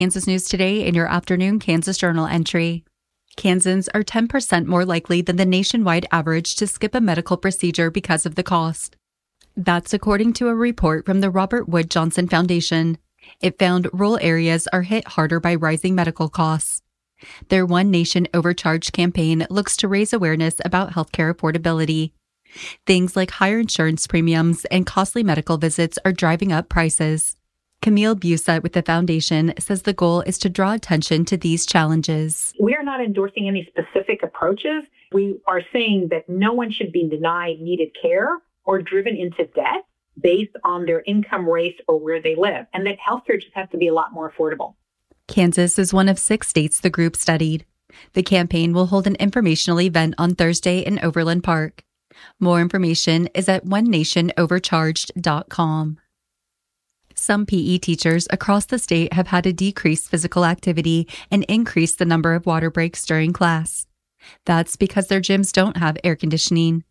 Kansas News Today in your afternoon Kansas Journal entry. Kansans are 10% more likely than the nationwide average to skip a medical procedure because of the cost. That's according to a report from the Robert Wood Johnson Foundation. It found rural areas are hit harder by rising medical costs. Their One Nation Overcharge campaign looks to raise awareness about healthcare affordability. Things like higher insurance premiums and costly medical visits are driving up prices. Camille Busette with the foundation says the goal is to draw attention to these challenges. We are not endorsing any specific approaches. We are saying that no one should be denied needed care or driven into debt based on their income, race, or where they live, and that healthcare just has to be a lot more affordable. Kansas is one of 6 states the group studied. The campaign will hold an informational event on Thursday in Overland Park. More information is at onenationovercharged.com. Some PE teachers across the state have had to decrease physical activity and increase the number of water breaks during class. That's because their gyms don't have air conditioning.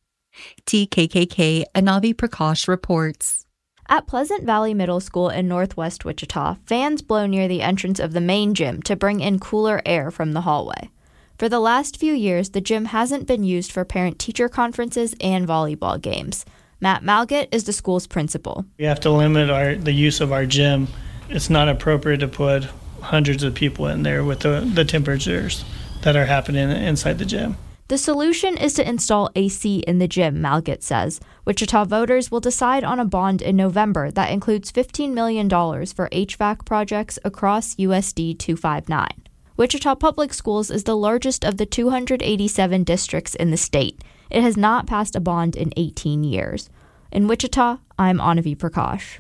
TKKK Anavi Prakash reports. At Pleasant Valley Middle School in northwest Wichita, fans blow near the entrance of the main gym to bring in cooler air from the hallway. For the last few years, the gym hasn't been used for parent-teacher conferences and volleyball games. Matt Malgett is the school's principal. We have to limit the use of our gym. It's not appropriate to put hundreds of people in there with the temperatures that are happening inside the gym. The solution is to install AC in the gym, Malgett says. Wichita voters will decide on a bond in November that includes $15 million for HVAC projects across USD 259. Wichita Public Schools is the largest of the 287 districts in the state. It has not passed a bond in 18 years. In Wichita, I'm Anavi Prakash.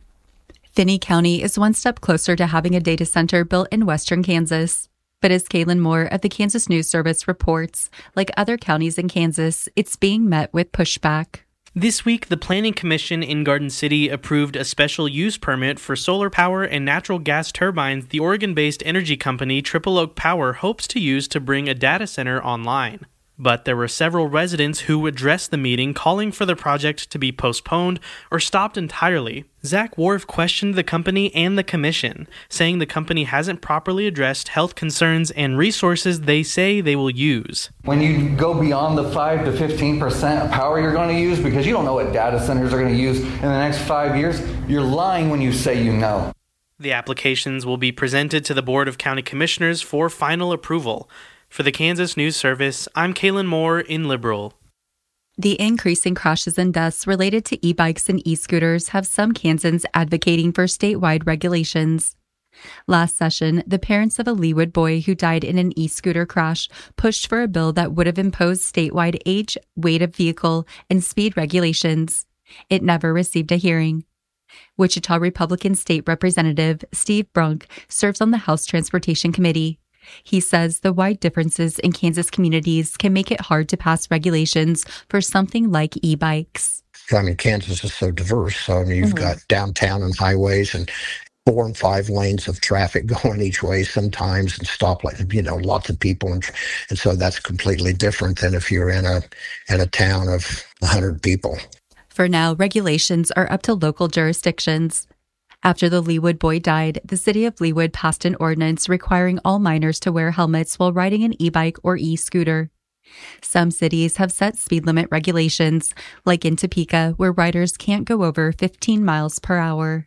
Finney County is one step closer to having a data center built in western Kansas. But as Kaylin Moore of the Kansas News Service reports, like other counties in Kansas, it's being met with pushback. This week, the Planning Commission in Garden City approved a special use permit for solar power and natural gas turbines the Oregon-based energy company Triple Oak Power hopes to use to bring a data center online. But there were several residents who addressed the meeting calling for the project to be postponed or stopped entirely. Zach Wharf questioned the company and the commission, saying the company hasn't properly addressed health concerns and resources they say they will use. When you go beyond the 5 to 15% of power you're going to use, because you don't know what data centers are going to use in the next 5 years, you're lying when you say you know. The applications will be presented to the Board of County Commissioners for final approval. For the Kansas News Service, I'm Kaylin Moore in Liberal. The increase in crashes and deaths related to e-bikes and e-scooters have some Kansans advocating for statewide regulations. Last session, the parents of a Leawood boy who died in an e-scooter crash pushed for a bill that would have imposed statewide age, weight of vehicle, and speed regulations. It never received a hearing. Wichita Republican State Representative Steve Brunk serves on the House Transportation Committee. He says the wide differences in Kansas communities can make it hard to pass regulations for something like e-bikes. I mean, Kansas is so diverse. So, I mean, you've got downtown and highways and 4 and 5 lanes of traffic going each way sometimes, and stoplights, lots of people. And so that's completely different than if you're in a town of 100 people. For now, regulations are up to local jurisdictions. After the Leawood boy died, the city of Leawood passed an ordinance requiring all minors to wear helmets while riding an e-bike or e-scooter. Some cities have set speed limit regulations, like in Topeka, where riders can't go over 15 miles per hour.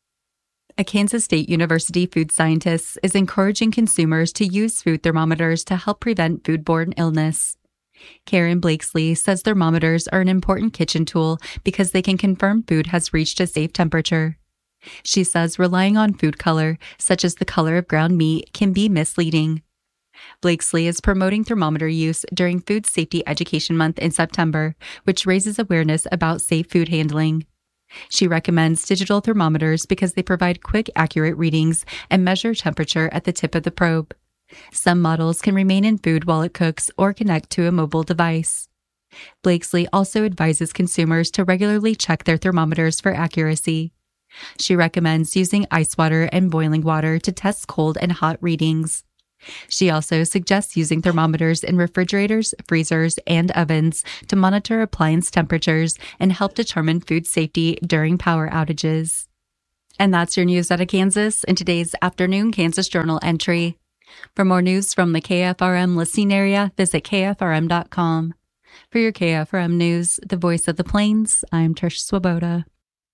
A Kansas State University food scientist is encouraging consumers to use food thermometers to help prevent foodborne illness. Karen Blakesley says thermometers are an important kitchen tool because they can confirm food has reached a safe temperature. She says relying on food color, such as the color of ground meat, can be misleading. Blakesley is promoting thermometer use during Food Safety Education Month in September, which raises awareness about safe food handling. She recommends digital thermometers because they provide quick, accurate readings and measure temperature at the tip of the probe. Some models can remain in food while it cooks or connect to a mobile device. Blakesley also advises consumers to regularly check their thermometers for accuracy. She recommends using ice water and boiling water to test cold and hot readings. She also suggests using thermometers in refrigerators, freezers, and ovens to monitor appliance temperatures and help determine food safety during power outages. And that's your news out of Kansas in today's afternoon Kansas Journal entry. For more news from the KFRM listening area, visit KFRM.com. For your KFRM news, the voice of the Plains, I'm Trish Swoboda.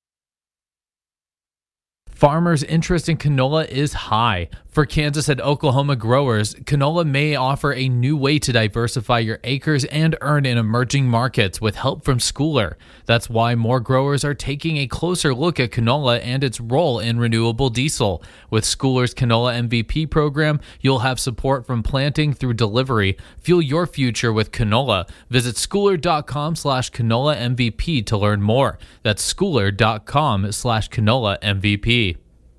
Farmers' interest in canola is high. For Kansas and Oklahoma growers, canola may offer a new way to diversify your acres and earn in emerging markets with help from Schooler. That's why more growers are taking a closer look at canola and its role in renewable diesel. With Schooler's Canola MVP program, you'll have support from planting through delivery. Fuel your future with canola. Visit schooler.com/canola MVP to learn more. That's schooler.com/canola MVP.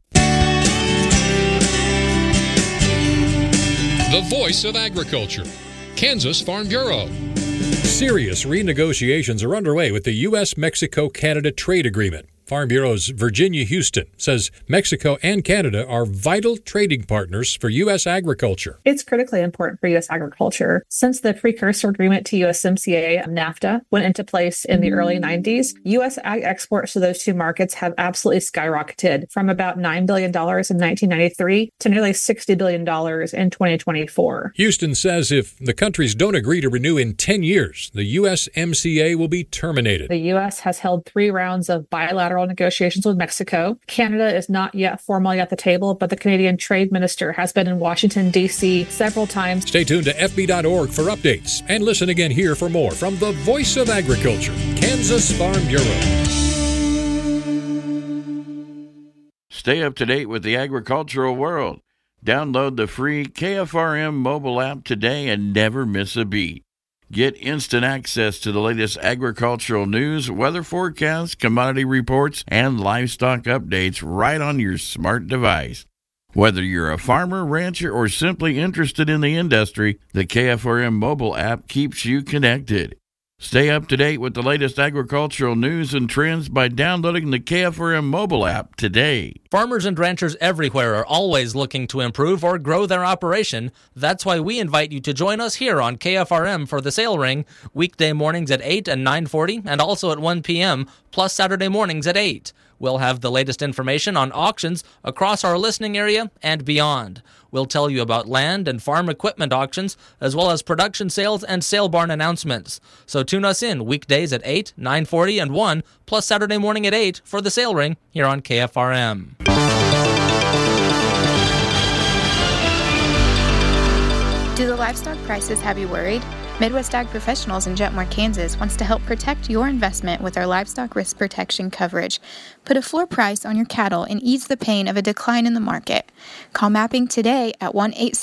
The voice of agriculture, Kansas Farm Bureau. Serious renegotiations are underway with the U.S.-Mexico-Canada trade agreement. Farm Bureau's Virginia Houston says Mexico and Canada are vital trading partners for U.S. agriculture. It's critically important for U.S. agriculture. Since the precursor agreement to USMCA, NAFTA, went into place in the early 90s, U.S. ag exports to those two markets have absolutely skyrocketed from about $9 billion in 1993 to nearly $60 billion in 2024. Houston says if the countries don't agree to renew in 10 years, the USMCA will be terminated. The U.S. has held 3 rounds of bilateral negotiations with Mexico. Canada is not yet formally at the table, but the Canadian Trade Minister has been in Washington, D.C. several times. Stay tuned to FB.org for updates and listen again here for more from the Voice of Agriculture, Kansas Farm Bureau. Stay up to date with the agricultural world. Download the free KFRM mobile app today and never miss a beat. Get instant access to the latest agricultural news, weather forecasts, commodity reports, and livestock updates right on your smart device. Whether you're a farmer, rancher, or simply interested in the industry, the KFRM mobile app keeps you connected. Stay up to date with the latest agricultural news and trends by downloading the KFRM mobile app today. Farmers and ranchers everywhere are always looking to improve or grow their operation. That's why we invite you to join us here on KFRM for the Sale Ring, weekday mornings at 8 and 9:40 and also at 1 p.m., plus Saturday mornings at 8. We'll have the latest information on auctions across our listening area and beyond. We'll tell you about land and farm equipment auctions, as well as production sales and sale barn announcements. So tune us in weekdays at 8, 9:40, and 1, plus Saturday morning at 8 for the Sale Ring here on KFRM. Do the livestock prices have you worried? Midwest Ag Professionals in Jetmore, Kansas wants to help protect your investment with our livestock risk protection coverage. Put a floor price on your cattle and ease the pain of a decline in the market. Call Mapping today at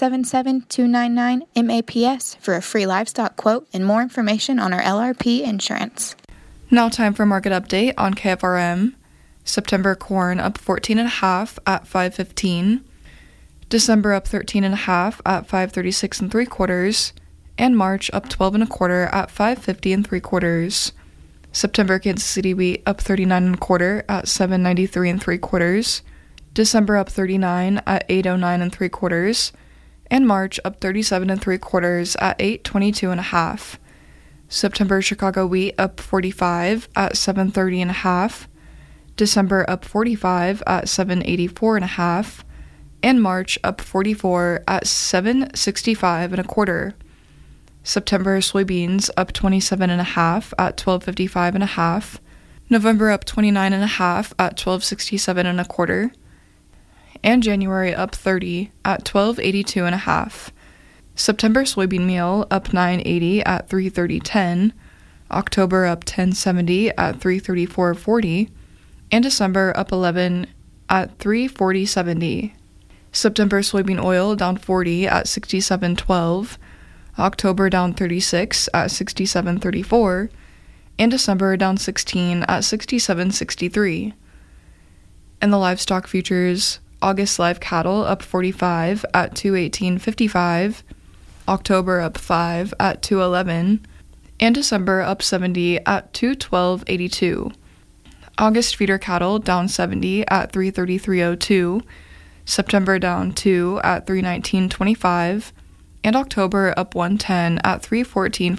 1-877-299-MAPS for a free livestock quote and more information on our LRP insurance. Now time for market update on KFRM. September corn up 14.5 at 5.15. December up 13.5 at 5.36 3/4. And March up 12.25 at 5.50 3/4. September Kansas City wheat up 39.25 at 7.93 3/4. December up 39 at 8.09 3/4. And March up 37 3/4 at 8.22.5. September Chicago wheat up 45 at 7.30.5. December up 45 at 7.84.5. And March up 44 at 7.65 1/4. September soybeans up 27.5 at 12.55 1/2. November up 29.5 at 12.67 1/4. And January up 30 at 12.82 1/2. September soybean meal up 9.80 at 3.30.10. October up 10.70 at 3.34.40. And December up 11 at 3.40.70. September soybean oil down 40 at 67.12. October down 36 at 67.34, and December down 16 at 67.63. And the livestock futures, August live cattle up 45 at 218.55, October up 5 at 211, and December up 70 at 212.82. August feeder cattle down 70 at 333.02, September down 2 at 319.25, and October up 110 at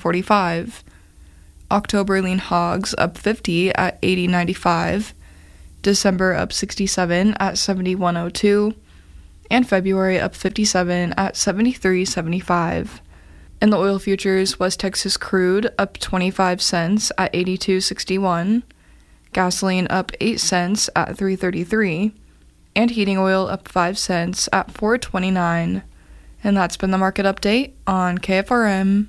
314.45. October lean hogs up 50 at 80.95, December up 67 at 71.02, and February up 57 at 73.75. In the oil futures, West Texas crude up 25 cents at 82.61, gasoline up 8 cents at 3.33, and heating oil up 5 cents at 4.29. And that's been the market update on KFRM.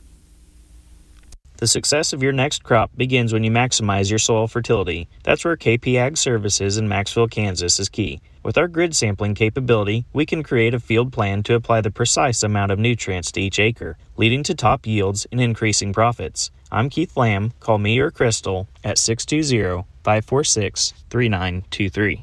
The success of your next crop begins when you maximize your soil fertility. That's where KP Ag Services in Maxville, Kansas is key. With our grid sampling capability, we can create a field plan to apply the precise amount of nutrients to each acre, leading to top yields and increasing profits. I'm Keith Lamb. Call me or Crystal at 620-546-3923.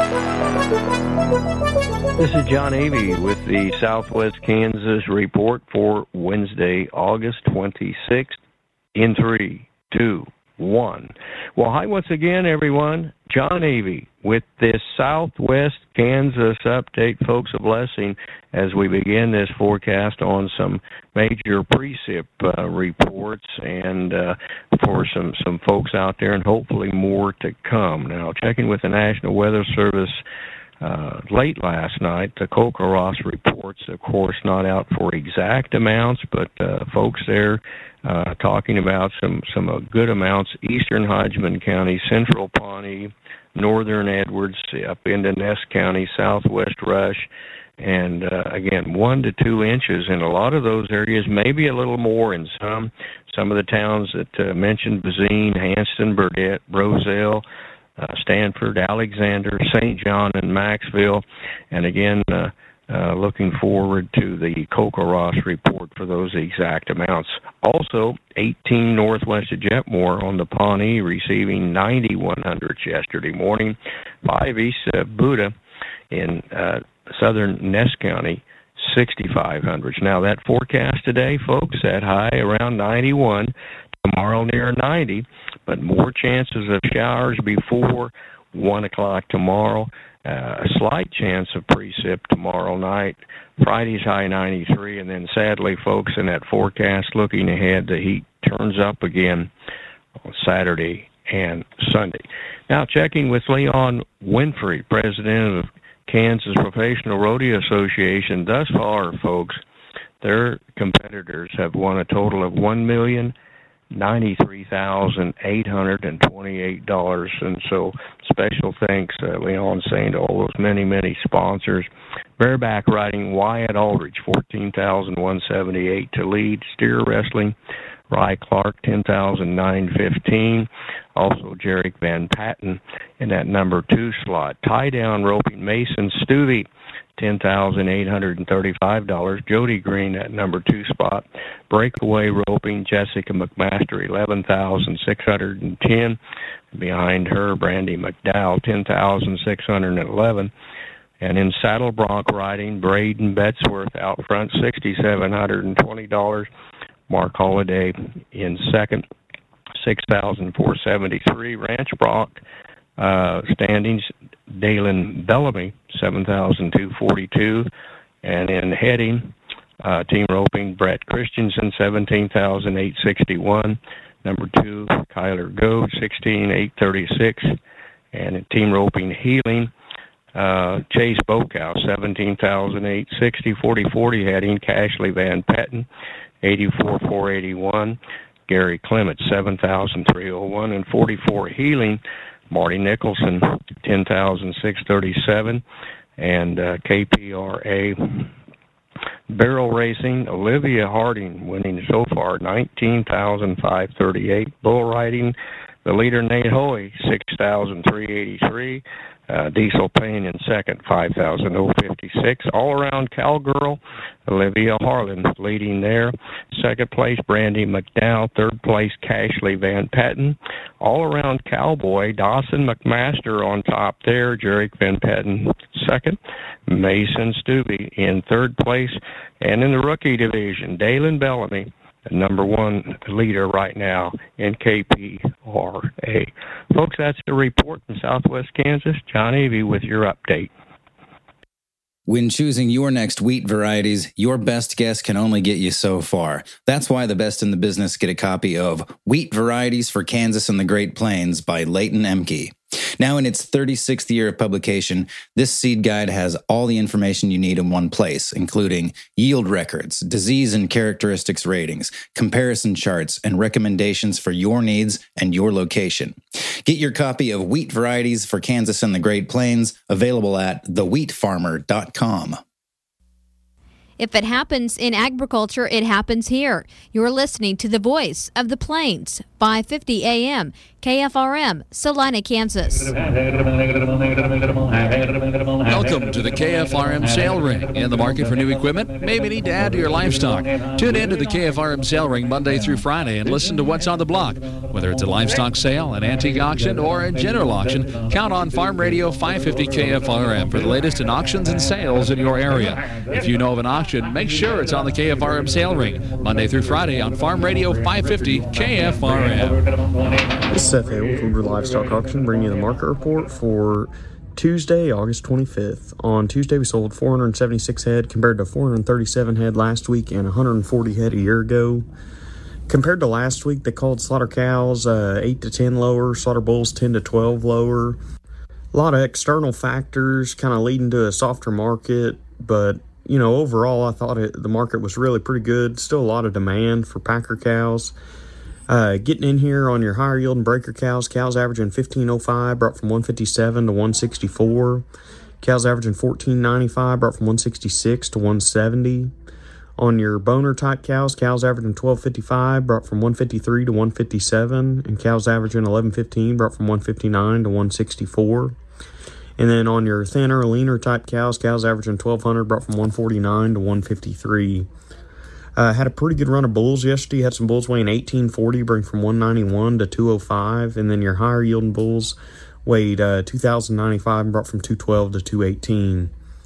This is John Avey with the Southwest Kansas Report for Wednesday, August 26th. In 3, 2, 1. Well, hi once again, everyone. John Avey with this Southwest Kansas update. Folks, a blessing as we begin this forecast on some major precip reports and for some folks out there, and hopefully more to come. Now, checking with the National Weather Service late last night, the CoCoRaHS reports, of course, not out for exact amounts, but folks there talking about some good amounts. Eastern Hodgman County, Central Pawnee, Northern Edwards, up into Ness County, Southwest Rush, and again, 1 to 2 inches in a lot of those areas, maybe a little more in some of the towns that mentioned: Bazine, Hanston, Burdett, Roselle, Stanford, Alexander, St. John, and Maxville. And again, looking forward to the CoCoRaHS report for those exact amounts. Also, 18 northwest of Jetmore on the Pawnee receiving 9100s yesterday morning. 5 east of Buda in southern Ness County, 6500s. Now, that forecast today, folks, that high around 91, tomorrow near 90, but more chances of showers before 1 o'clock tomorrow. A slight chance of precip tomorrow night. Friday's high 93, and then sadly, folks, in that forecast looking ahead, the heat turns up again on Saturday and Sunday. Now, checking with Leon Winfrey, president of Kansas Professional Rodeo Association. Thus far, folks, their competitors have won a total of $1,093,828, and so special thanks, Leon, saying to all those many sponsors. Bareback riding, Wyatt Aldridge, $14,178 to lead. Steer wrestling, Rye Clark, $10,915. Also, Jarek Van Patten in that number 2 slot. Tie down roping, Mason Stuvey, $10,835. Jody Green at number 2 spot. Breakaway roping, Jessica McMaster, $11,610. Behind her, Brandy McDowell, $10,611. And in saddle bronc riding, Braden Bedsworth out front, $6,720. Mark Holliday in second, $6,473. Ranch bronc standings, Dalen Bellamy, $7,242. And in heading, team roping, Brett Christensen, $17,861. Number 2, Kyler Goad, $16,836. And in team roping, heeling, Chase Bokow, $17,860. 40-40 heading, Cashley Van Patten, $84,481. Gary Clement, $7,301. And 44 heeling, Marty Nicholson, $10,637. And KPRA barrel racing, Olivia Harding winning so far, $19,538. Bull riding, the leader Nate Hoey, $6,383. Diesel Payne in second, $5,056. All-around cowgirl, Olivia Harlan leading there. Second place, Brandy McDowell. Third place, Cashley Van Patten. All-around cowboy, Dawson McMaster on top there. Jarek Van Patten second. Mason Stubbe in third place. And in the rookie division, Dalen Bellamy, the number 1 leader right now in KPRA. Folks, that's the report from Southwest Kansas. John Avey with your update. When choosing your next wheat varieties, your best guess can only get you so far. That's why the best in the business get a copy of Wheat Varieties for Kansas and the Great Plains by Leighton Emke. Now in its 36th year of publication, this seed guide has all the information you need in one place, including yield records, disease and characteristics ratings, comparison charts, and recommendations for your needs and your location. Get your copy of Wheat Varieties for Kansas and the Great Plains, available at thewheatfarmer.com. If it happens in agriculture, it happens here. You're listening to the Voice of the Plains, 550 AM, KFRM, Salina, Kansas. Welcome to the KFRM Sale Ring. In the market for new equipment? Maybe need to add to your livestock. Tune in to the KFRM Sale Ring Monday through Friday and listen to what's on the block. Whether it's a livestock sale, an antique auction, or a general auction, count on Farm Radio 550 KFRM for the latest in auctions and sales in your area. If you know of an auction, make sure it's on the KFRM Sale Ring Monday through Friday on Farm Radio 550 KFRM. This is Seth Hale from Woodward Livestock Auction, bringing you the market report for Tuesday, August 25th. On Tuesday, we sold 476 head compared to 437 head last week and 140 head a year ago. Compared to last week, they called slaughter cows 8 to 10 lower, slaughter bulls 10 to 12 lower. A lot of external factors kind of leading to a softer market, but overall, I thought the market was really pretty good. Still a lot of demand for packer cows. Getting in here on your higher yielding breaker cows averaging 1505, brought from 157 to 164. Cows averaging 1495, brought from 166 to 170. On your boner type cows averaging 1255, brought from 153 to 157. And cows averaging 1115, brought from 159 to 164. And then on your thinner, leaner type cows averaging 1200, brought from 149 to 153. Had a pretty good run of bulls yesterday. Had some bulls weighing 1840, bring from 191 to 205. And then your higher yielding bulls weighed 2095 and brought from 212 to 218.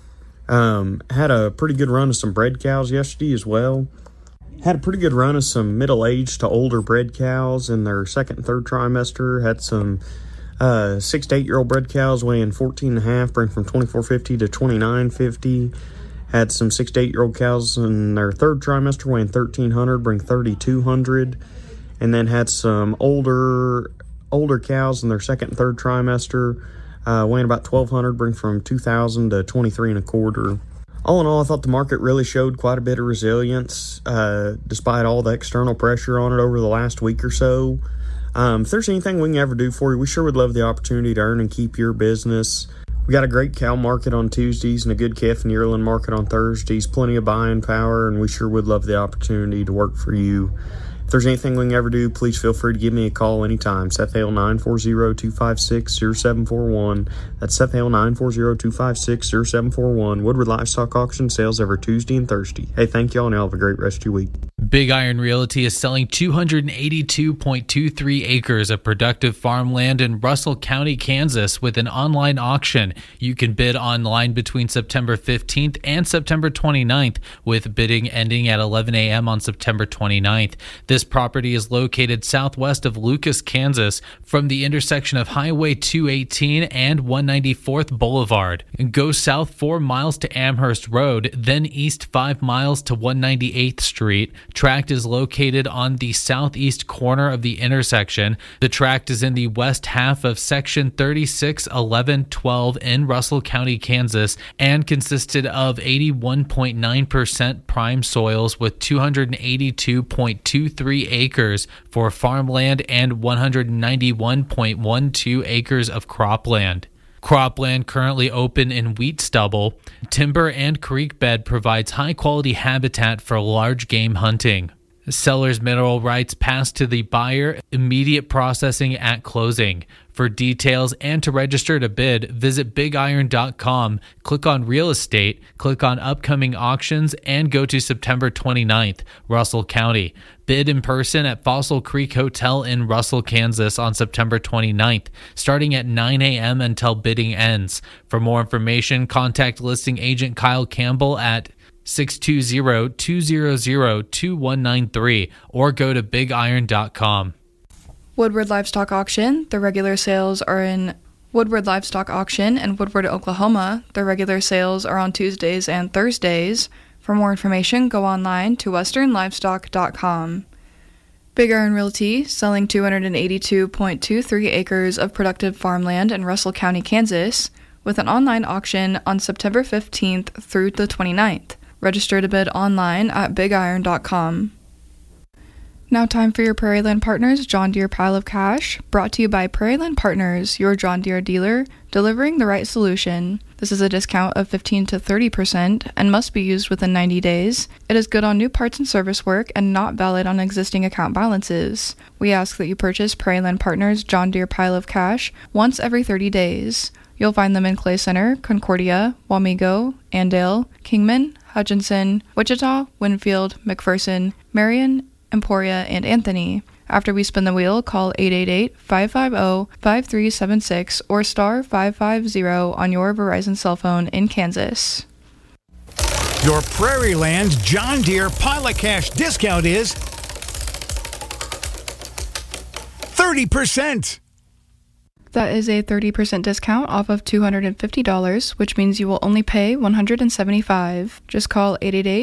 Had a pretty good run of some bred cows yesterday as well. Had a pretty good run of some middle-aged to older bred cows in their second and third trimester. Had some 6 to 8 year old bred cows weighing 14.5, bring from 2450 to 2950. Had some 6 to 8 year old cows in their third trimester weighing 1300, bring 3200. And then had some older cows in their second and third trimester weighing about 1200, bring from 2000 to 23 1/4. All in all, I thought the market really showed quite a bit of resilience despite all the external pressure on it over the last week or so. If there's anything we can ever do for you, we sure would love the opportunity to earn and keep your business. We got a great cow market on Tuesdays and a good calf and yearling market on Thursdays, plenty of buying power, and we sure would love the opportunity to work for you. If there's anything we can ever do, please feel free to give me a call anytime. Seth Hale, 940-256-0741. That's Seth Hale, 940-256-0741. Woodward Livestock Auction, sales every Tuesday and Thursday. Hey, thank y'all, and y'all have a great rest of your week. Big Iron Realty is selling 282.23 acres of productive farmland in Russell County, Kansas, with an online auction. You can bid online between September 15th and September 29th, with bidding ending at 11 a.m. on September 29th. This property is located southwest of Lucas, Kansas, from the intersection of Highway 218 and 194th Boulevard. Go south 4 miles to Amherst Road, then east 5 miles to 198th Street. Tract is located on the southeast corner of the intersection. The tract is in the west half of Section 361112 in Russell County, Kansas, and consisted of 81.9% prime soils with 282.23 acres for farmland and 191.12 acres of cropland. Cropland currently open in wheat stubble. Timber and creek bed provides high-quality habitat for large game hunting. Seller's mineral rights pass to the buyer, immediate processing at closing. For details and to register to bid, visit bigiron.com, click on Real Estate, click on Upcoming Auctions, and go to September 29th, Russell County. Bid in person at Fossil Creek Hotel in Russell, Kansas on September 29th, starting at 9 a.m. until bidding ends. For more information, contact listing agent Kyle Campbell at 620-200-2193 or go to bigiron.com. Woodward Livestock Auction. The regular sales are in Woodward Livestock Auction in Woodward, Oklahoma. The regular sales are on Tuesdays and Thursdays. For more information, go online to westernlivestock.com. Big Iron Realty, selling 282.23 acres of productive farmland in Russell County, Kansas, with an online auction on September 15th through the 29th. Register to bid online at bigiron.com. Now time for your Prairieland Partners John Deere Pile of Cash, brought to you by Prairieland Partners, your John Deere dealer, delivering the right solution. This is a discount of 15 to 30% and must be used within 90 days. It is good on new parts and service work and not valid on existing account balances. We ask that you purchase Prairieland Partners John Deere Pile of Cash once every 30 days. You'll find them in Clay Center, Concordia, Wamego, Andale, Kingman, Hutchinson, Wichita, Winfield, McPherson, Marion, Emporia, and Anthony. After we spin the wheel, call 888-550-5376 or star 550 on your Verizon cell phone in Kansas. Your Prairieland John Deere Pile of Cash discount is 30%. That is a 30% discount off of $250, which means you will only pay $175. Just call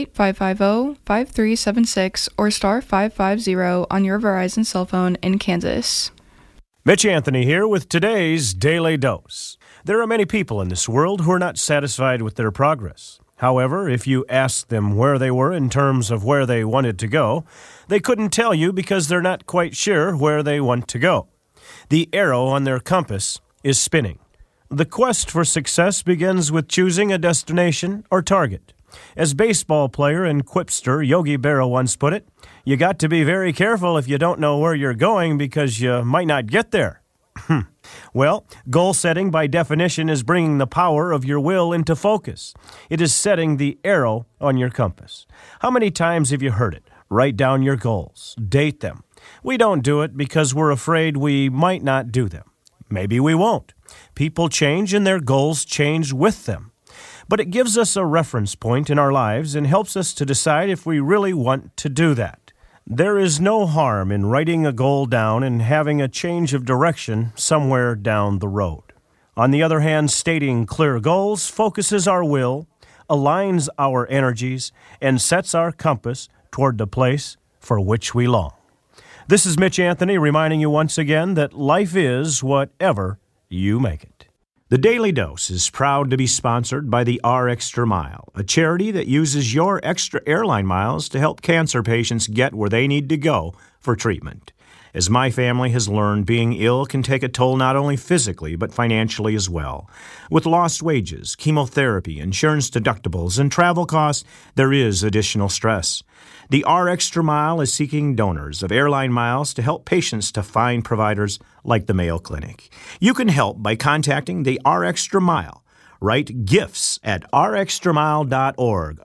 888-550-5376 or star 550 on your Verizon cell phone in Kansas. Mitch Anthony here with today's Daily Dose. There are many people in this world who are not satisfied with their progress. However, if you ask them where they were in terms of where they wanted to go, they couldn't tell you because they're not quite sure where they want to go. The arrow on their compass is spinning. The quest for success begins with choosing a destination or target. As baseball player and quipster Yogi Berra once put it, you got to be very careful if you don't know where you're going because you might not get there. Well, goal setting by definition is bringing the power of your will into focus. It is setting the arrow on your compass. How many times have you heard it? Write down your goals. Date them. We don't do it because we're afraid we might not do them. Maybe we won't. People change and their goals change with them. But it gives us a reference point in our lives and helps us to decide if we really want to do that. There is no harm in writing a goal down and having a change of direction somewhere down the road. On the other hand, stating clear goals focuses our will, aligns our energies, and sets our compass toward the place for which we long. This is Mitch Anthony reminding you once again that life is whatever you make it. The Daily Dose is proud to be sponsored by the RExtra Mile, a charity that uses your extra airline miles to help cancer patients get where they need to go for treatment. As my family has learned, being ill can take a toll not only physically, but financially as well. With lost wages, chemotherapy, insurance deductibles, and travel costs, there is additional stress. The RExtra Mile is seeking donors of airline miles to help patients to find providers like the Mayo Clinic. You can help by contacting the RExtra Mile. Write gifts at rextramile.org,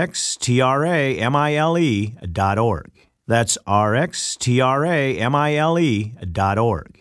rxtramile.org. That's rxtramile.org.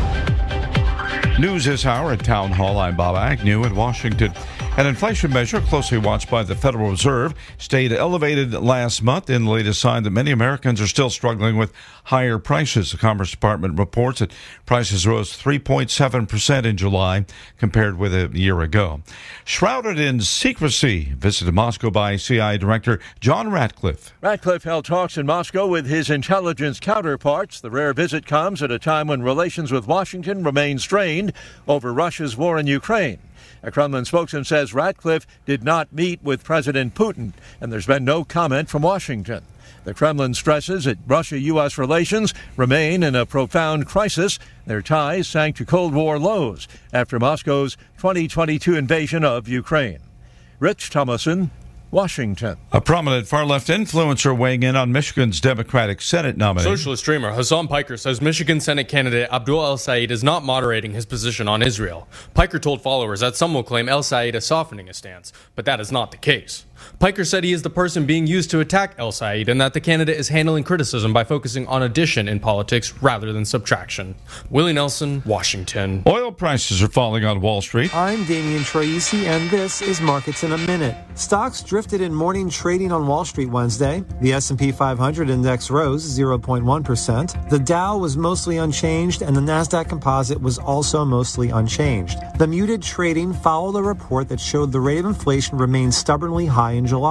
News this hour at Town Hall. I'm Bob Agnew in Washington. An inflation measure closely watched by the Federal Reserve stayed elevated last month in the latest sign that many Americans are still struggling with higher prices. The Commerce Department reports that prices rose 3.7% in July compared with a year ago. Shrouded in secrecy, visited Moscow by CIA Director John Ratcliffe. Ratcliffe held talks in Moscow with his intelligence counterparts. The rare visit comes at a time when relations with Washington remain strained over Russia's war in Ukraine. A Kremlin spokesman says Ratcliffe did not meet with President Putin, and there's been no comment from Washington. The Kremlin stresses that Russia-U.S. relations remain in a profound crisis. Their ties sank to Cold War lows after Moscow's 2022 invasion of Ukraine. Rich Thomason, Washington. A prominent far-left influencer weighing in on Michigan's Democratic Senate nominee. Socialist dreamer Hassan Piker says Michigan Senate candidate Abdul El-Sayed is not moderating his position on Israel. Piker told followers that some will claim El-Sayed is softening his stance, but that is not the case. Piker said he is the person being used to attack El-Sayed and that the candidate is handling criticism by focusing on addition in politics rather than subtraction. Willie Nelson, Washington. Oil prices are falling on Wall Street. I'm Damian Tracy, and this is Markets in a Minute. Stocks drifted in morning trading on Wall Street Wednesday. The S&P 500 index rose 0.1%. The Dow was mostly unchanged, and the Nasdaq Composite was also mostly unchanged. The muted trading followed a report that showed the rate of inflation remained stubbornly high in July.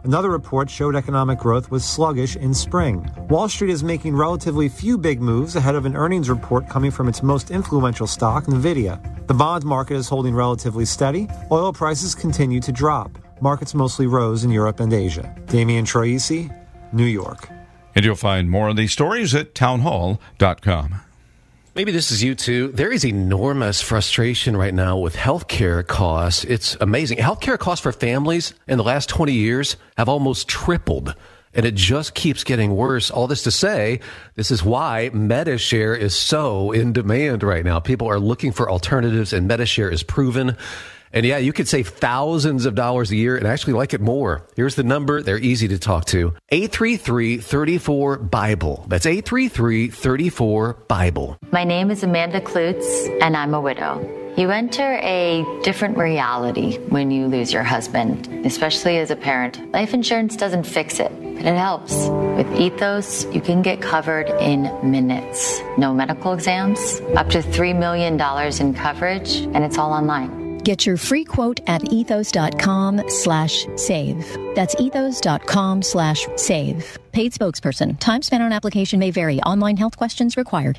Another report showed economic growth was sluggish in spring. Wall Street is making relatively few big moves ahead of an earnings report coming from its most influential stock, Nvidia. The bond market is holding relatively steady. Oil prices continue to drop. Markets mostly rose in Europe and Asia. Damian Troisi, New York. And you'll find more of these stories at townhall.com. Maybe this is you too. There is enormous frustration right now with healthcare costs. It's amazing. Healthcare costs for families in the last 20 years have almost tripled, and it just keeps getting worse. All this to say, this is why Medi-Share is so in demand right now. People are looking for alternatives, and Medi-Share is proven. And yeah, you could save thousands of dollars a year and actually like it more. Here's the number. They're easy to talk to. 833-34-BIBLE. That's 833-34-BIBLE. My name is Amanda Klutz, and I'm a widow. You enter a different reality when you lose your husband, especially as a parent. Life insurance doesn't fix it, but it helps. With Ethos, you can get covered in minutes. No medical exams, up to $3 million in coverage, and it's all online. Get your free quote at ethos.com/save. That's ethos.com/save. Paid spokesperson. Time spent on application may vary. Online health questions required.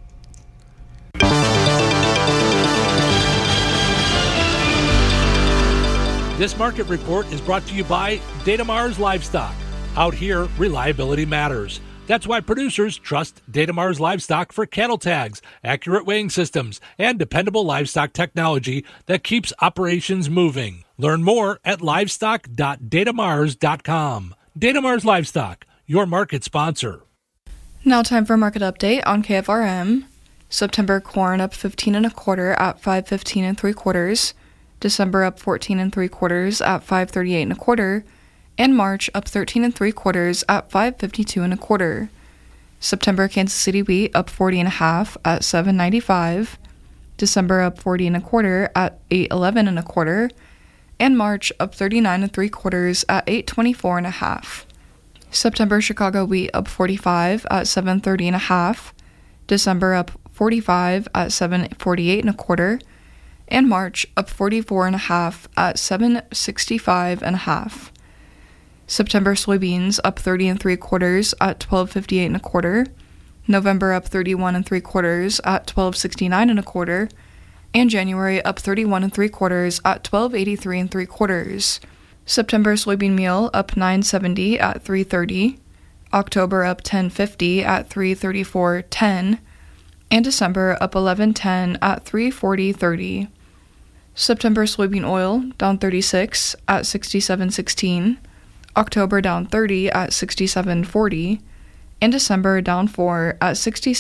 This market report is brought to you by Datamars Livestock. Out here, reliability matters. That's why producers trust Datamars Livestock for cattle tags, accurate weighing systems, and dependable livestock technology that keeps operations moving. Learn more at livestock.datamars.com. Datamars Livestock, your market sponsor. Now time for a market update on KFRM. September corn up 15 1/4 at 5.15 3/4. December up 14 3/4 at 5.38 1/4. And March up 13 3/4 at 5.52 1/4. September Kansas City wheat up 40 1/2 at 7.95. December up 40 1/4 at 8.11 1/4. And March up 39 3/4 at 8.24 1/2. September Chicago wheat up 45 at 7.30 1/2. December up 45 at 7.48 1/4. And March up 44 1/2 at 7.65 1/2. September soybeans up 30 3/4 at 12.58 1/4. November up 31 3/4 at 12.69 1/4. And January up 31 3/4 at 12.83 3/4. September soybean meal up 9.70 at 3.30. October up 10.50 at 3.34.10. And December up 11.10 at 3.40.30. September soybean oil down 36 at 67.16. October down 30 at 67.40, and December down 4 at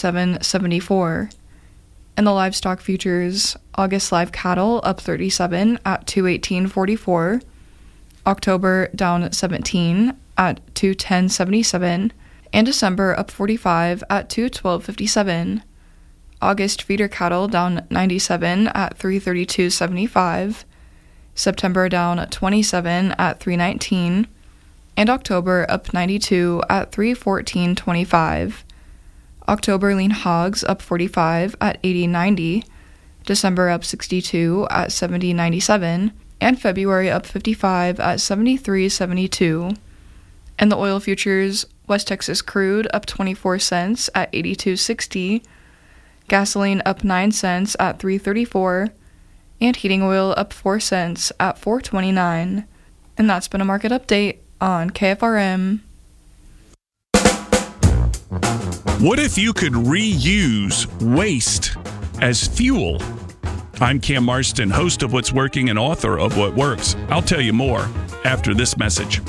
67.74. In the livestock futures, August live cattle up 37 at 218.44, October down 17 at 210.77, and December up 45 at 212.57. August feeder cattle down 97 at 332.75, September down 27 at 319, and October up 92 at 314.25. October lean hogs up 45 at 80.90, December up 62 at 70.97, and February up 55 at 73.72. And the oil futures, West Texas crude up 24 cents at 82.60, gasoline up 9 cents at 3.34, and heating oil up 4 cents at 4.29. And that's been a market update on KFRM. What if you could reuse waste as fuel? I'm Cam Marston, host of What's Working and author of What Works. I'll tell you more after this message.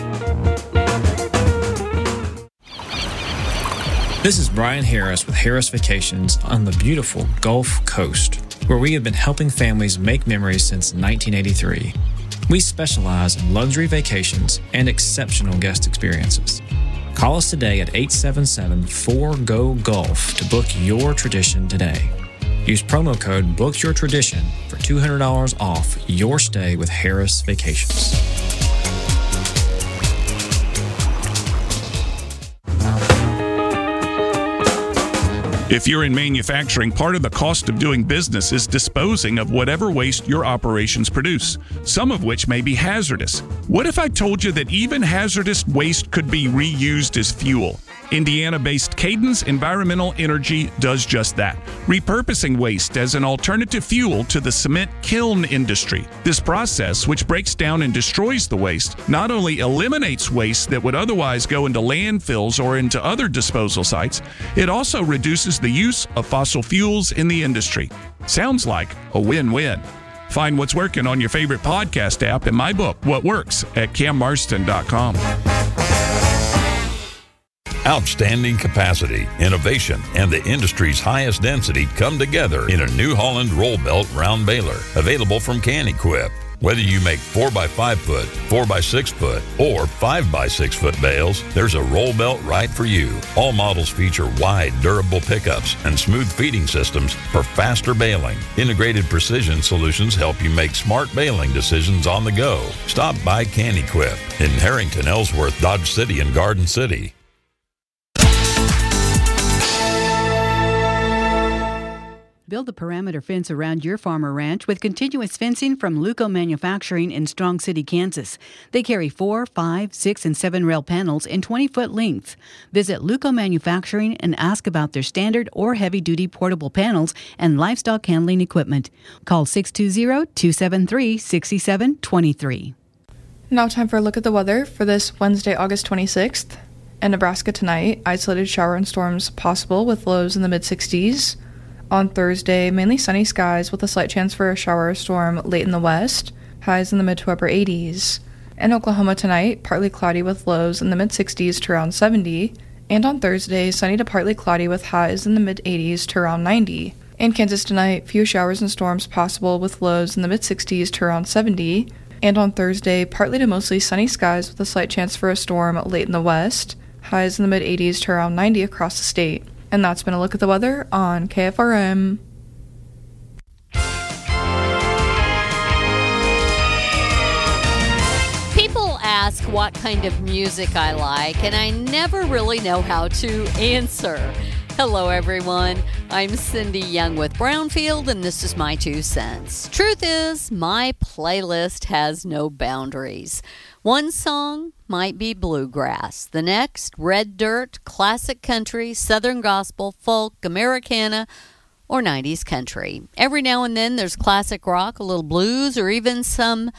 This is Brian Harris with Harris Vacations on the beautiful Gulf Coast, where we have been helping families make memories since 1983. We specialize in luxury vacations and exceptional guest experiences. Call us today at 877-4GO-GULF to book your tradition today. Use promo code BOOKYOURTRADITION for $200 off your stay with Harris Vacations. If you're in manufacturing, part of the cost of doing business is disposing of whatever waste your operations produce, some of which may be hazardous. What if I told you that even hazardous waste could be reused as fuel? Indiana-based Cadence Environmental Energy does just that, repurposing waste as an alternative fuel to the cement kiln industry. This process, which breaks down and destroys the waste, not only eliminates waste that would otherwise go into landfills or into other disposal sites, it also reduces the use of fossil fuels in the industry. Sounds like a win-win. Find what's working on your favorite podcast app and my book, What Works, at cammarston.com. Outstanding capacity, innovation, and the industry's highest density come together in a New Holland roll belt round baler, available from Can-Equip. Whether you make 4x5 foot, 4x6 foot, or 5x6 foot bales, there's a roll belt right for you. All models feature wide, durable pickups and smooth feeding systems for faster baling. Integrated precision solutions help you make smart baling decisions on the go. Stop by Can-Equip in Harrington, Ellsworth, Dodge City, and Garden City. Build a perimeter fence around your farm or ranch with continuous fencing from Luco Manufacturing in Strong City, Kansas. They carry 4, 5, 6, and 7 rail panels in 20-foot lengths. Visit Luco Manufacturing and ask about their standard or heavy-duty portable panels and livestock handling equipment. Call 620-273-6723. Now time for a look at the weather for this Wednesday, August 26th. In Nebraska tonight, isolated shower and storms possible with lows in the mid-60s. On Thursday, mainly sunny skies with a slight chance for a shower or storm late in the west, highs in the mid to upper 80s. In Oklahoma tonight, partly cloudy with lows in the mid-60s to around 70. And on Thursday, sunny to partly cloudy with highs in the mid-80s to around 90. In Kansas tonight, few showers and storms possible with lows in the mid-60s to around 70. And on Thursday, partly to mostly sunny skies with a slight chance for a storm late in the west, highs in the mid-80s to around 90 across the state. And that's been a look at the weather on KFRM. People ask what kind of music I like, and I never really know how to answer. Hello, everyone. I'm Cindy Young with Brownfield, and this is my 2 cents. Truth is, my playlist has no boundaries. One song might be bluegrass. The next, red dirt, classic country, southern gospel, folk, Americana, or 90s country. Every now and then there's classic rock, a little blues, or even something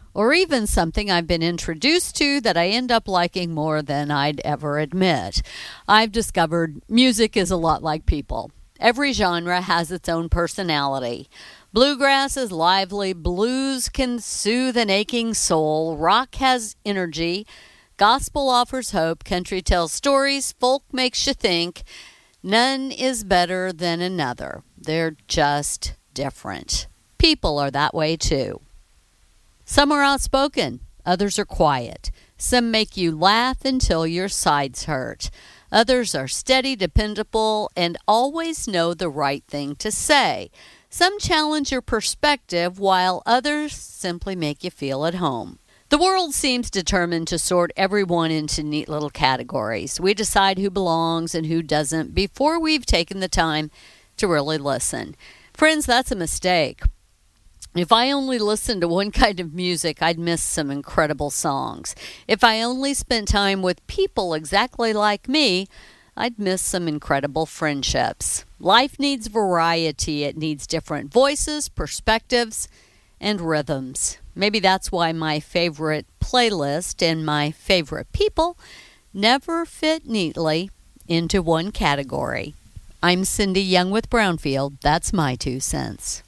I've been introduced to that I end up liking more than I'd ever admit. I've discovered music is a lot like people. Every genre has its own personality. Bluegrass is lively, blues can soothe an aching soul, rock has energy, gospel offers hope, country tells stories, folk makes you think. None is better than another. They're just different. People are that way too. Some are outspoken, others are quiet. Some make you laugh until your sides hurt. Others are steady, dependable, and always know the right thing to say. Some challenge your perspective, while others simply make you feel at home. The world seems determined to sort everyone into neat little categories. We decide who belongs and who doesn't before we've taken the time to really listen. Friends, that's a mistake. If I only listened to one kind of music, I'd miss some incredible songs. If I only spent time with people exactly like me, I'd miss some incredible friendships. Life needs variety. It needs different voices, perspectives, and rhythms. Maybe that's why my favorite playlist and my favorite people never fit neatly into one category. I'm Cindy Young with Brownfield. That's my 2 cents.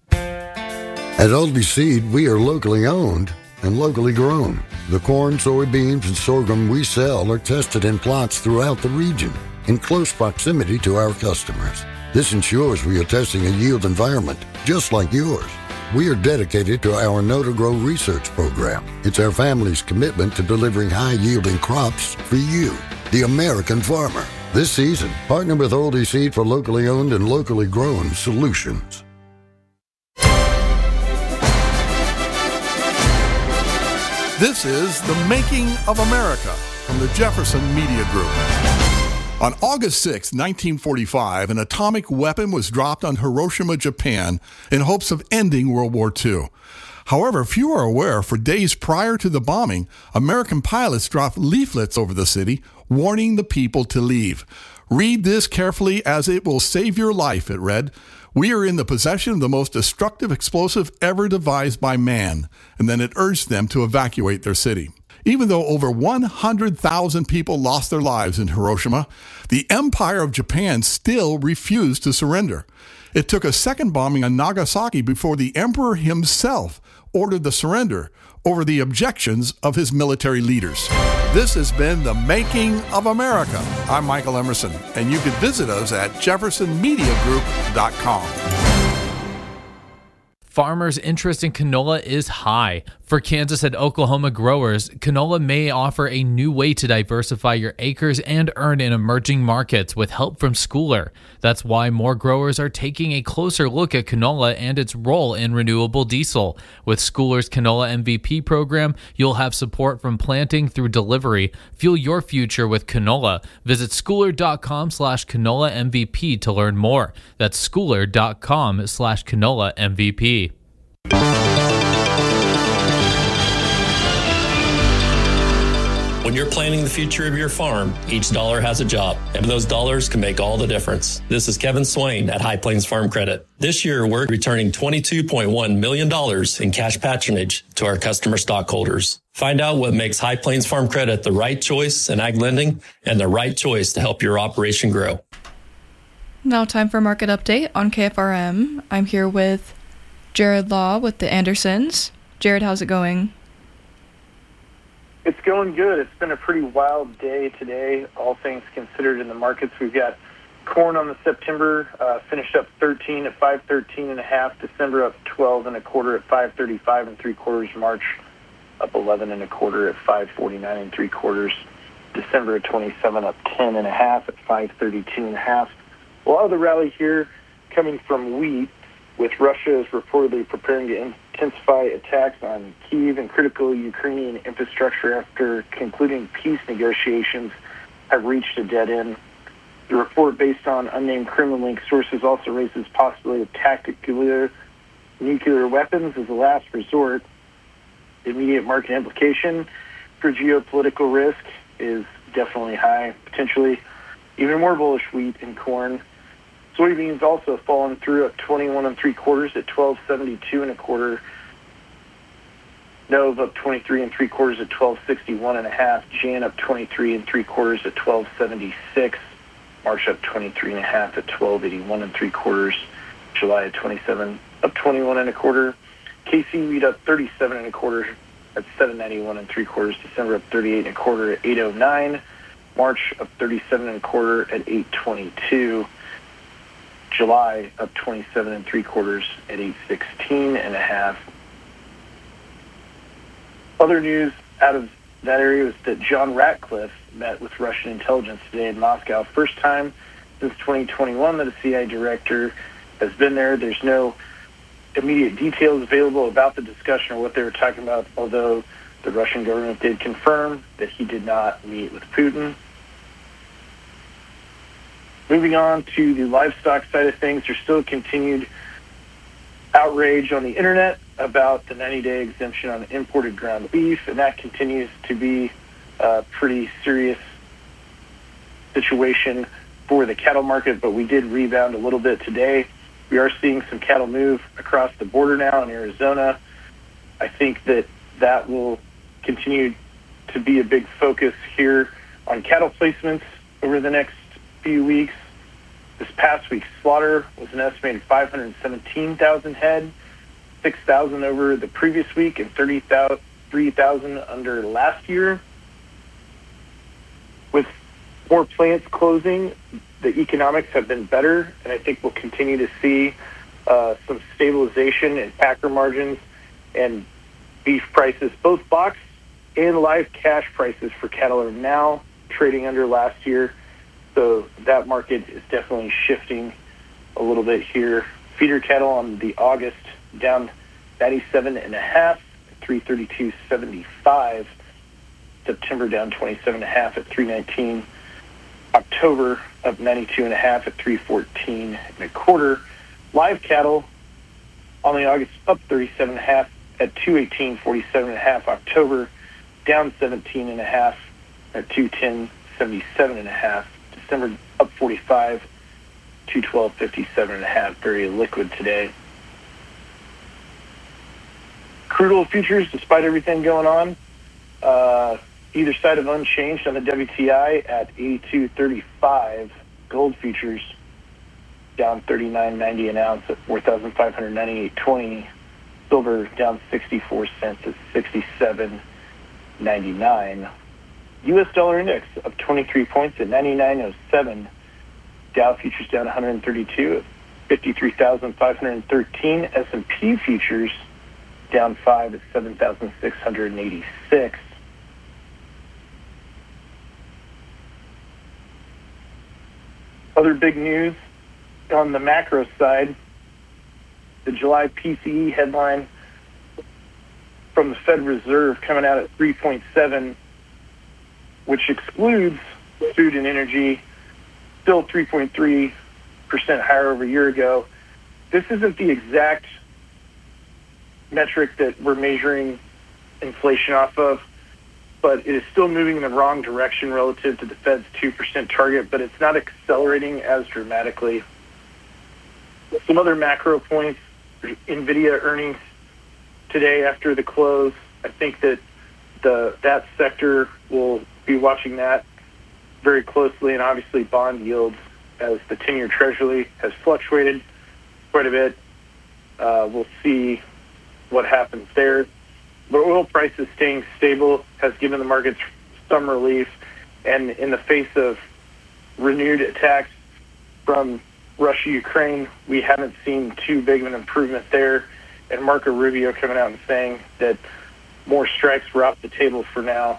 At Aldi Seed, we are locally owned and locally grown. The corn, soybeans, and sorghum we sell are tested in plots throughout the region in close proximity to our customers. This ensures we are testing a yield environment just like yours. We are dedicated to our Know-to-Grow research program. It's our family's commitment to delivering high-yielding crops for you, the American farmer. This season, partner with Aldi Seed for locally owned and locally grown solutions. This is The Making of America from the Jefferson Media Group. On August 6, 1945, an atomic weapon was dropped on Hiroshima, Japan, in hopes of ending World War II. However, few are aware, for days prior to the bombing, American pilots dropped leaflets over the city, warning the people to leave. Read this carefully, as it will save your life, it read. We are in the possession of the most destructive explosive ever devised by man. And then it urged them to evacuate their city. Even though over 100,000 people lost their lives in Hiroshima, the Empire of Japan still refused to surrender. It took a second bombing on Nagasaki before the emperor himself ordered the surrender over the objections of his military leaders. This has been The Making of America. I'm Michael Emerson, and you can visit us at jeffersonmediagroup.com. Farmers' interest in canola is high. For Kansas and Oklahoma growers, canola may offer a new way to diversify your acres and earn in emerging markets with help from Schooler. That's why more growers are taking a closer look at canola and its role in renewable diesel. With Schooler's Canola MVP program, you'll have support from planting through delivery. Fuel your future with canola. Visit schooler.com/canola MVP to learn more. That's schooler.com/canola MVP. When you're planning the future of your farm, each dollar has a job, and those dollars can make all the difference. This is Kevin Swain at High Plains Farm Credit. This year, we're returning $22.1 million in cash patronage to our customer stockholders. Find out what makes High Plains Farm Credit the right choice in ag lending and the right choice to help your operation grow. Now time for market update on KFRM. I'm here with Jared Law with the Andersons. Jared, how's it going? It's going good. It's been a pretty wild day today, all things considered in the markets. We've got corn on the September, finished up 13 at 513.5. December up 12 1/4 at 535 3/4. March up 11 1/4 at 549 3/4. December at 27 up 10.5 at 532.5. A lot of the rally here coming from wheat, with Russia is reportedly preparing to intensify attacks on Kyiv and critical Ukrainian infrastructure after concluding peace negotiations have reached a dead end. The report, based on unnamed Kremlin-linked sources, also raises possibility of tactical nuclear weapons as a last resort. The immediate market implication for geopolitical risk is definitely high, potentially even more bullish wheat and corn. Soybeans also fallen through at 21 3/4 at 1272 1/4. Nove up 23 3/4 at 1261.5. Jan up 23 3/4 at 1276. March up 23.5 at 1281 3/4. July at 27 up 21 1/4. KC wheat up 37 1/4 at 791 3/4. December up 38 1/4 at 809. March up 37 1/4 at 822. July up 27 3/4 at 816.5. Other news out of that area was that John Ratcliffe met with Russian intelligence today in Moscow. First time since 2021 that a CIA director has been there. There's no immediate details available about the discussion or what they were talking about, although the Russian government did confirm that he did not meet with Putin. Moving on to the livestock side of things, there's still continued outrage on the internet about the 90-day exemption on imported ground beef, and that continues to be a pretty serious situation for the cattle market, but we did rebound a little bit today. We are seeing some cattle move across the border now in Arizona. I think that that will continue to be a big focus here on cattle placements over the next few weeks. This past week's slaughter was an estimated 517,000 head, 6,000 over the previous week, and 33,000 under last year. With more plants closing, the economics have been better, and I think we'll continue to see some stabilization in packer margins and beef prices. Both box and live cash prices for cattle are now trading under last year. So that market is definitely shifting a little bit here. Feeder cattle on the August down 97.5 at 332.75. September down 27.5 at 319. October, up 92.5 at 314.25. Live cattle on the August, up 37.5 at 218.47.5. October, down 17.5 at 210.77.5. December, up 45, 212.57.5. Very liquid today. Crude oil futures, despite everything going on, either side of unchanged on the WTI at 82.35. Gold futures down 39.90 an ounce at 4,598.20. Silver down 64 cents at 67.99. U.S. dollar index up 23 points at 99.07. Dow futures down 132 at 53,513. S&P futures down 5 at 7,686. Other big news on the macro side, the July PCE headline from the Fed Reserve coming out at 3.7, which excludes food and energy, still 3.3% higher over a year ago. This isn't the exact metric that we're measuring inflation off of, but it is still moving in the wrong direction relative to the Fed's 2% target, but it's not accelerating as dramatically. Some other macro points, NVIDIA earnings today after the close. I think that that sector will be watching that very closely, and obviously bond yields as the 10-year Treasury has fluctuated quite a bit. We'll see what happens there. But oil prices staying stable has given the markets some relief, and in the face of renewed attacks from Russia, Ukraine, we haven't seen too big of an improvement there. And Marco Rubio coming out and saying that more strikes were off the table for now.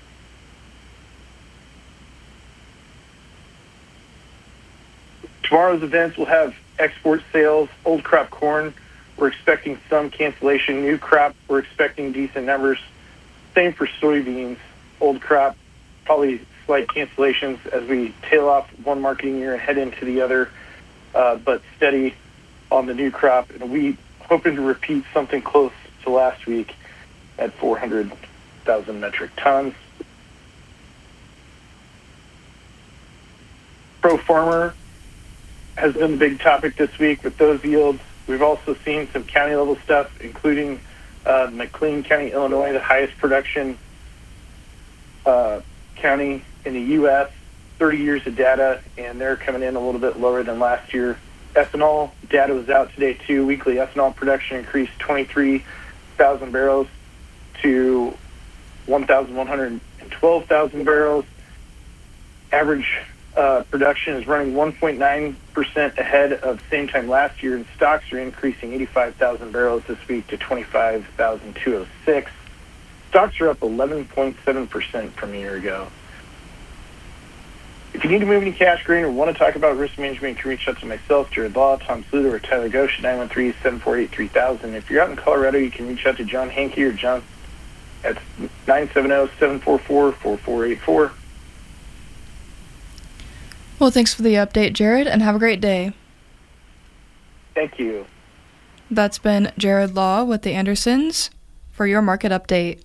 Tomorrow's events will have export sales, old crop corn. We're expecting some cancellation. New crop, we're expecting decent numbers. Same for soybeans. Old crop, probably slight cancellations as we tail off one marketing year and head into the other, but steady on the new crop. And we hoping to repeat something close to last week at 400,000 metric tons. Pro farmer has been the big topic this week with those yields. We've also seen some county-level stuff, including McLean County, Illinois, the highest production county in the U.S., 30 years of data, and they're coming in a little bit lower than last year. Ethanol data was out today, too. Weekly ethanol production increased 23,000 barrels to 1,112,000 barrels. Average production is running 1.9% ahead of same time last year, and stocks are increasing 85,000 barrels this week to 25,206. Stocks are up 11.7% from a year ago. If you need to move any cash green or want to talk about risk management, you can reach out to myself, Jared Law, Tom Sluter, or Tyler Gosch at 913-748-3000. If you're out in Colorado, you can reach out to John Hankey or John at 970-744-4484. Well, thanks for the update, Jared, and have a great day. Thank you. That's been Jared Law with the Andersons for your market update.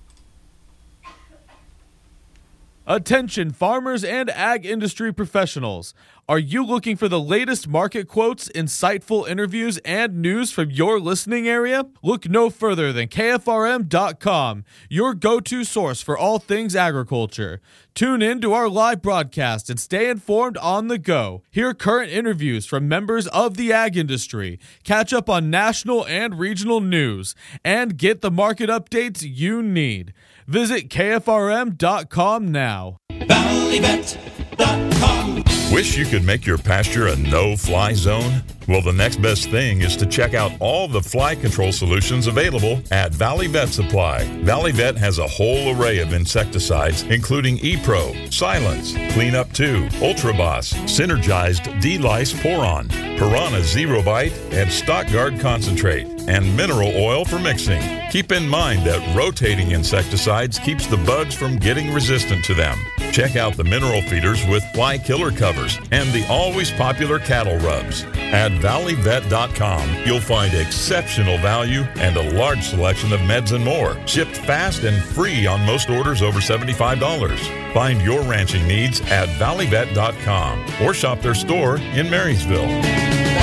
Attention farmers and ag industry professionals. Are you looking for the latest market quotes, insightful interviews, and news from your listening area? Look no further than KFRM.com, your go-to source for all things agriculture. Tune in to our live broadcast and stay informed on the go. Hear current interviews from members of the ag industry, catch up on national and regional news, and get the market updates you need. Visit KFRM.com now. Wish you could make your pasture a no-fly zone? Well, the next best thing is to check out all the fly control solutions available at Valley Vet Supply. Valley Vet has a whole array of insecticides, including E-Pro, Silence, Clean Up 2, Ultra Boss, Synergized D-Lice Poron, Piranha Zero Bite, and Stock Guard Concentrate, and mineral oil for mixing. Keep in mind that rotating insecticides keeps the bugs from getting resistant to them. Check out the mineral feeders with fly killer covers and the always popular cattle rubs. At valleyvet.com, you'll find exceptional value and a large selection of meds and more, shipped fast and free on most orders over $75. Find your ranching needs at valleyvet.com or shop their store in Marysville.